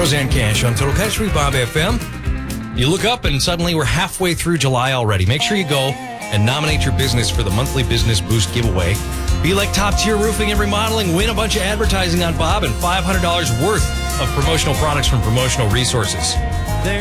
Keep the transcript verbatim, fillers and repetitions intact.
Roseanne Cash on Total Country, Bob F M. You look up and suddenly we're halfway through July already. Make sure you go and nominate your business for the monthly Business Boost giveaway. Be like Top Tier Roofing and Remodeling. Win a bunch of advertising on Bob and five hundred dollars worth of promotional products from Promotional Resources.